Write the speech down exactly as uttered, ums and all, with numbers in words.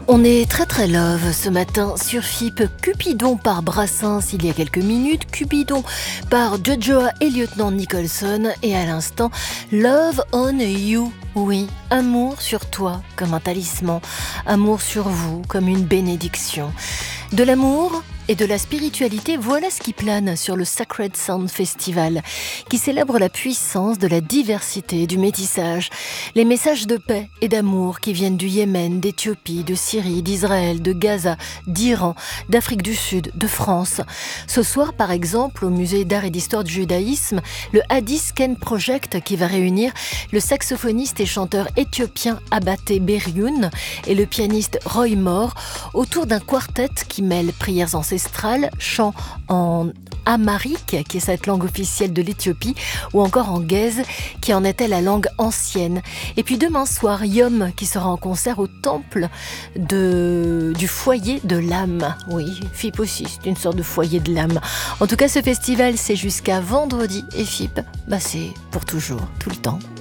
On est très très love ce matin sur F I P. Cupidon par Brassens il y a quelques minutes, Cupidon par Jojoa et Lieutenant Nicholson, et à l'instant Love on You. Oui, amour sur toi comme un talisman, amour sur vous comme une bénédiction. De l'amour et de la spiritualité, voilà ce qui plane sur le Sacred Sound Festival, qui célèbre la puissance de la diversité, du métissage, les messages de paix et d'amour qui viennent du Yémen, d'Éthiopie, de Syrie, d'Israël, de Gaza, d'Iran, d'Afrique du Sud, de France. Ce soir, par exemple, au musée d'art et d'histoire du judaïsme, le Hadith Ken Project, qui va réunir le saxophoniste et chanteur éthiopien Abaté Berioun et le pianiste Roy Moore autour d'un quartet qui mêle prières ancestrales, chant en amharique, qui est cette langue officielle de l'Éthiopie, ou encore en guèze, qui en était la langue ancienne. Et puis demain soir, Yom, qui sera en concert au temple de, du foyer de l'âme. Oui, F I P aussi, c'est une sorte de foyer de l'âme. En tout cas, ce festival, c'est jusqu'à vendredi, et F I P, bah c'est pour toujours, tout le temps.